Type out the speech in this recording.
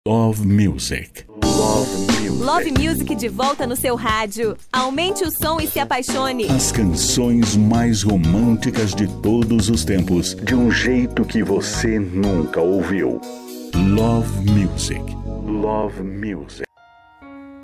Love Music. Love Music de volta no seu rádio. Aumente o som e se apaixone. As canções mais românticas de todos os tempos, de um jeito que você nunca ouviu. Love Music. Love Music.